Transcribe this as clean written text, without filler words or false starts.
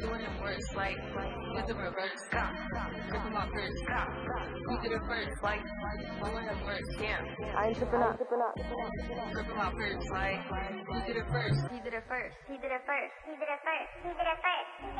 doing it worse, like with the reverse. Gripping my purse. You did it first, like doing it worse. Damn. I ain't tripping up. Gripping my purse, like you did it first. He did it first. He did it first. He did it first. He did it first.